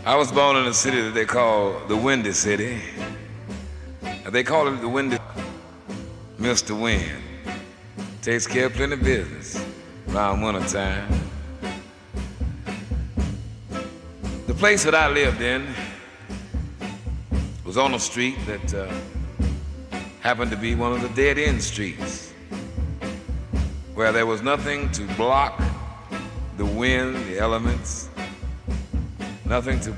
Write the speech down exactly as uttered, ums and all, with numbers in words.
I was born in a city that they call the Windy City. They call it the Windy. Mister Wind takes care of plenty of business around winter time. The place that I lived in was on a street that uh, happened to be one of the dead-end streets, where there was nothing to block the wind, the elements, nothing to